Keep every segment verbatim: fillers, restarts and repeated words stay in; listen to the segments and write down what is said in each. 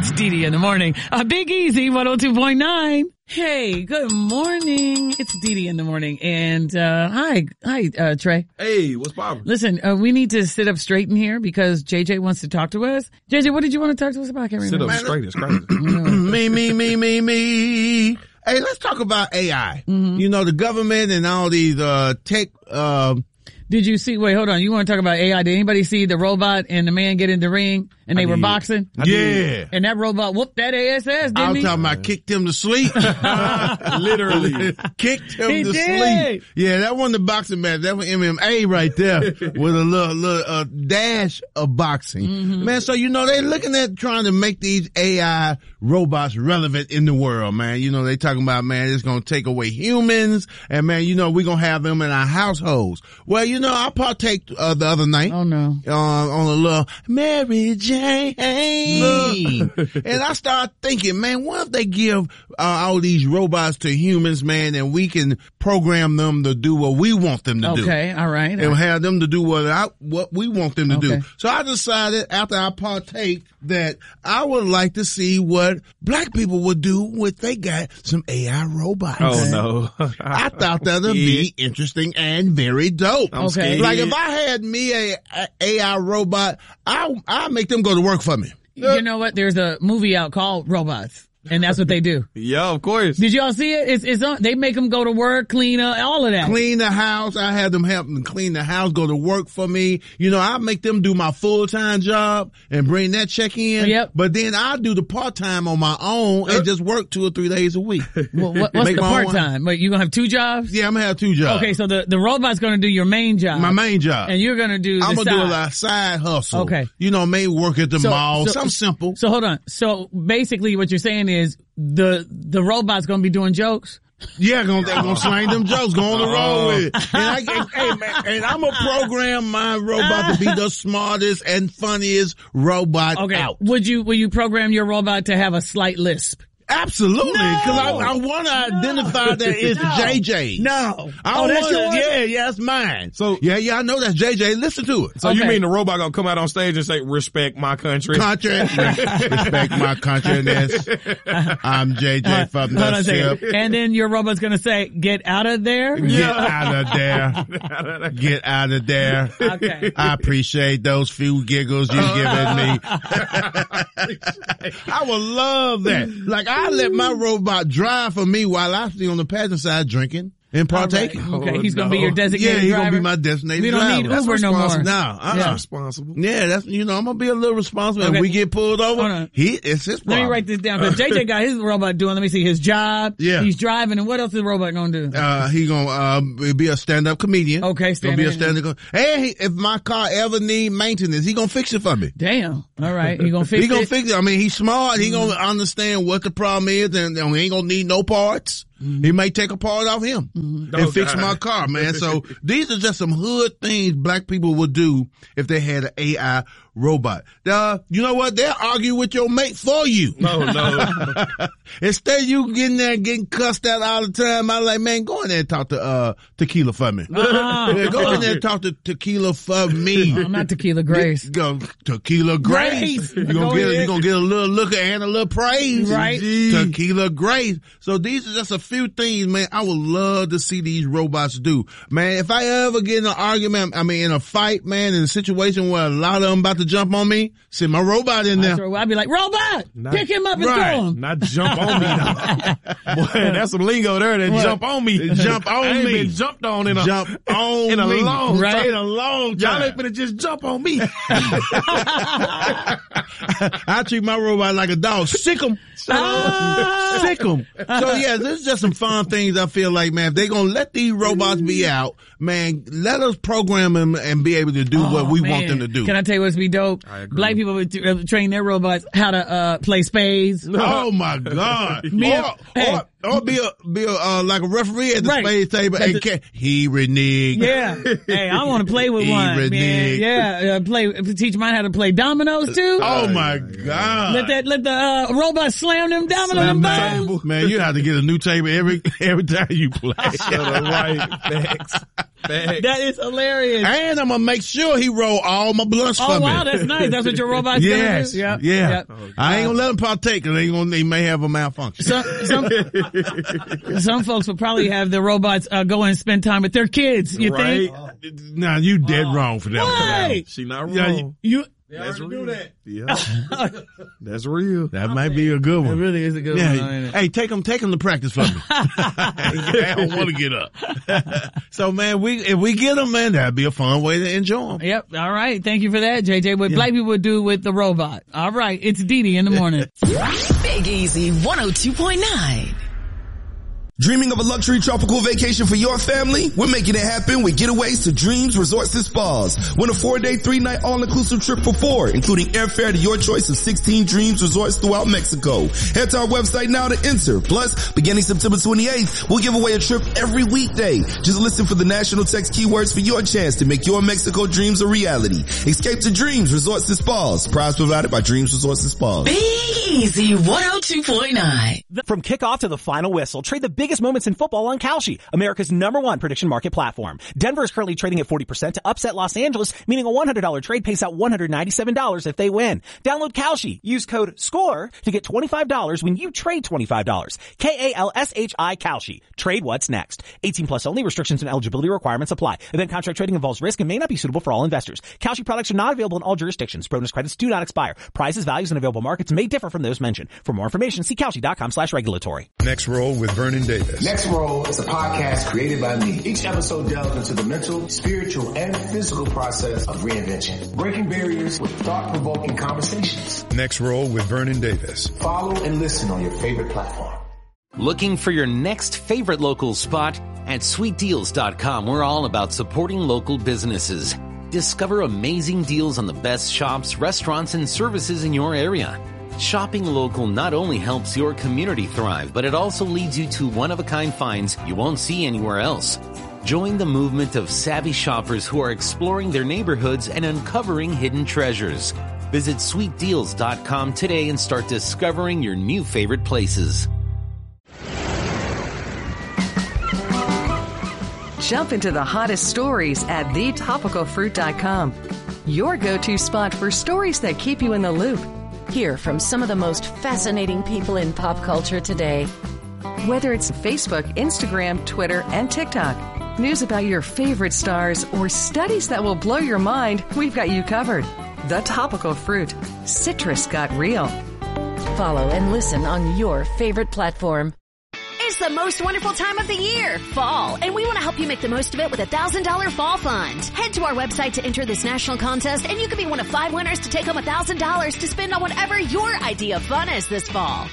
It's Dee Dee in the morning. Uh, Big Easy, one oh two point nine. Hey, good morning. It's Dee Dee in the morning. And, uh, hi, hi, uh, Trey. Hey, what's poppin'? Listen, uh, we need to sit up straight in here because J J wants to talk to us. J J, what did you want to talk to us about? I can't Sit remember. up straight is crazy. me, me, me, me, me. Hey, let's talk about A I. Mm-hmm. You know, the government and all these, uh, tech, uh, Did you see, wait, hold on. You want to talk about A I? Did anybody see the robot and the man get in the ring and they I were did. boxing? I yeah. Did. And that robot whooped that ass, didn't I was he? talking about kicked him to sleep. Literally. Kicked him he to did. sleep. Yeah, that wasn't the boxing match. That was M M A right there with a little, little uh, dash of boxing. Mm-hmm. Man, so, you know, they're looking at trying to make these A I robots relevant in the world, man. You know, they talking about, man, it's going to take away humans. And, man, you know, we're going to have them in our households. Well, you know, I partake Uh, the other night. Oh no. Uh, on a little Mary Jane. And I started thinking, man, what if they give uh, all these robots to humans, man, and we can program them to do what we want them to okay, do. Okay, all right. And all right. have them to do what I, what we want them to okay. do. So I decided after I partake that I would like to see what black people would do if they got some A I robots. Oh no. I thought that would be interesting and very dope. I'm okay. scared. Like if I had me a, a AI robot, I I make them go to work for me. You know what? There's a movie out called Robots. And that's what they do. Yeah, of course. Did y'all see it? It's, it's on, they make them go to work, clean up, all of that. Clean the house. I had them help them clean the house, go to work for me. You know, I make them do my full-time job and bring that check in. Yep. But then I do the part-time on my own and just work two or three days a week. Well, what, what's Make the my own part-time? Wait, you gonna have two jobs? Yeah, I'm gonna have two jobs. Okay, so the, the robot's gonna do your main job. My main job. And you're gonna do the I'm gonna side. do a lot of side hustle. Okay. You know, maybe work at the So- mall. so- Something simple. So hold on. So basically what you're saying is the, the robot's gonna be doing jokes? Yeah, gonna, they're gonna slang them jokes, go on the road with it. And, I, and, hey, man, and I'm gonna program my robot to be the smartest and funniest robot Okay. out. Would you, will you program your robot to have a slight lisp? Absolutely, because No. I, I want to identify that it's No. J J. No. I Oh, that's wanna, yours? Yeah, yeah, that's mine. So- yeah, yeah, I know that's J J. Listen to it. So Okay. you mean the robot gonna come out on stage and say, respect my country? Country, respect my countryness. I'm J J Uh, from hold the on a second. ship. And then your robot's gonna say, get out of there? Get out of there. Get out of there. Okay. I appreciate those few giggles you giving me. I would love that. Like, I let my robot drive for me while I stay on the passenger side drinking and partaking. All right. Okay, Oh, he's gonna be no. your Yeah, designated he's driver. gonna be my designated We don't driver. need That's Uber no more. responsible. No, uh-uh. Yeah. Responsible. Yeah, that's, you know, I'm gonna be a little responsible. Okay. If we get pulled Hold over, on. he, it's his problem. Let me write this down because J J got his robot doing. Let me see his job. Yeah. He's driving, and what else is the robot gonna do? Uh, he gonna, uh, be a stand-up comedian. Okay, Gonna be a stand-up. stand-up. And he, if my car ever need maintenance, he gonna fix it for me. Damn. All right, he gonna fix He gonna it. fix it. I mean, he's smart. He gonna understand what the problem is, and, and he ain't gonna need no parts. Mm-hmm. He may take a part off him Mm-hmm. and Oh, fix God. my car, man. So these are just some hood things black people would do if they had an A I robot. Uh, you know what? They'll argue with your mate for you. Oh no. Instead of you getting there and getting cussed out all the time, I'm like, man, go in there and talk to uh Tequila for me. Uh-uh. Yeah, go in there and talk to Tequila for me. I'm not Tequila Grace. Go Tequila Grace. Grace. You're Go gonna get ahead. you gonna get a little look and a little praise. Right. Tequila Grace. So these are just a few things, man, I would love to see these robots do. Man, if I ever get in an argument, I mean in a fight, man, in a situation where a lot of them about to jump on me, send my robot in there. I'd be like, robot, Not- pick him up and right. throw him. Not jump on me now. Boy, that's some lingo there that What? jump on me. Jump on I ain't me. been jumped on in a, Jump on in a me. long Right. time. In a long time. Y'all ain't finna just jump on me. I treat my robot like a dog. Sick 'em. Ah. Sick 'em. So yeah, this is just some fun things I feel like, man, if they're gonna let these robots be out, man, let us program them and be able to do what Oh, we man. want them to do. Can I tell you what's be dope? I agree. Black people would t- uh, train their robots how to uh play spades. Oh my God. Me- or, hey. or, or be a, be a, uh, like a referee at the Right. spades table But and the- can, he reneged. Yeah. Hey, I want to play with He one, man. reneged. Yeah, uh, play, teach mine how to play dominoes too. Oh my God. Let that, let the, uh, robot slam them dominoes Slam and the boom. table. Man, you have to get a new table every, every time you play. Shut up, right. Facts. That is hilarious. And I'm gonna make sure he roll all my blunts oh, for me. Oh wow, that's nice. That's what your robot's yes, gonna do? Yeah. Yep. Yeah. I ain't gonna let him partake because they, gonna, they may have a malfunction. Some, some, some folks will probably have the robots uh, go and spend time with their kids, you right? think? Uh, nah, you dead uh, wrong for that why? one. She not wrong. Yeah, you, you That's real. That. Yeah. That's real. That might be a good one. It really is a good yeah. one. Ain't it? Hey, take them, take them to practice for me. I don't want to get up. So man, we, if we get them, man, that'd be a fun way to enjoy them. Yep. All right. Thank you for that, J J. What yeah. black people would do with the robot. All right. It's Dee Dee in the morning. Big Easy one oh two point nine. Dreaming of a luxury tropical vacation for your family? We're making it happen with Getaways to Dreams Resorts and Spas. Win a four-day, three-night all-inclusive trip for four, including airfare to your choice of sixteen Dreams Resorts throughout Mexico. Head to our website now to enter. Plus, beginning September twenty-eighth, we'll give away a trip every weekday. Just listen for the national text keywords for your chance to make your Mexico dreams a reality. Escape to Dreams Resorts and Spas. Prize provided by Dreams Resorts and Spas. Big Easy one oh two point nine. From kickoff to the final whistle, trade the biggest moments in football on Kalshi, America's number one prediction market platform. Denver is currently trading at forty percent to upset Los Angeles, meaning a one hundred dollars trade pays out one hundred ninety-seven dollars if they win. Download Kalshi. Use code SCORE to get twenty-five dollars when you trade twenty-five dollars. K A L S H I Kalshi. Trade what's next. eighteen plus only. Restrictions and eligibility requirements apply. Event contract trading involves risk and may not be suitable for all investors. Kalshi products are not available in all jurisdictions. Bonus credits do not expire. Prices, values, and available markets may differ from those mentioned. For more information, see Kalshi.com slash regulatory. Next Roll with Vernon Davis. Next Roll is a podcast created by me. Each episode delves into the mental, spiritual, and physical process of reinvention, breaking barriers with thought-provoking conversations. Next Roll with Vernon Davis. Follow and listen on your favorite platform. Looking for your next favorite local spot? At sweet deals dot com, we're all about supporting local businesses. Discover amazing deals on the best shops, restaurants, and services in your area. Shopping local not only helps your community thrive, but it also leads you to one-of-a-kind finds you won't see anywhere else. Join the movement of savvy shoppers who are exploring their neighborhoods and uncovering hidden treasures. Visit sweet deals dot com today and start discovering your new favorite places. Jump into the hottest stories at the topical fruit dot com. Your go-to spot for stories that keep you in the loop. Hear from some of the most fascinating people in pop culture today. Whether it's Facebook, Instagram, Twitter, and TikTok, news about your favorite stars, or studies that will blow your mind, we've got you covered. The Topical Fruit. Citrus got real. Follow and listen on your favorite platform. It's the most wonderful time of the year, fall, and we want to help you make the most of it with a one thousand dollars fall fund. Head to our website to enter this national contest, and you could be one of five winners to take home one thousand dollars to spend on whatever your idea of fun is this fall.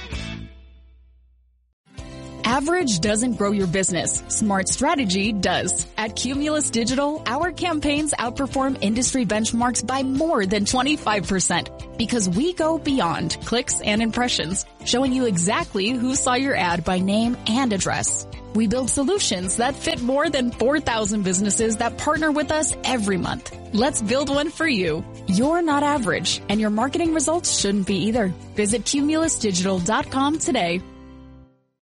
Average doesn't grow your business. Smart strategy does. At Cumulus Digital, our campaigns outperform industry benchmarks by more than twenty-five percent because we go beyond clicks and impressions, showing you exactly who saw your ad by name and address. We build solutions that fit more than four thousand businesses that partner with us every month. Let's build one for you. You're not average, and your marketing results shouldn't be either. Visit Cumulus Digital dot com today